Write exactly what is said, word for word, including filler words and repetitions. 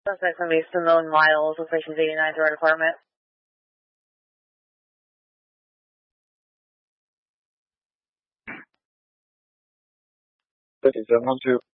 Suspect from East Simone Miles, locations eighty-nine to our department. fifty-seven one two.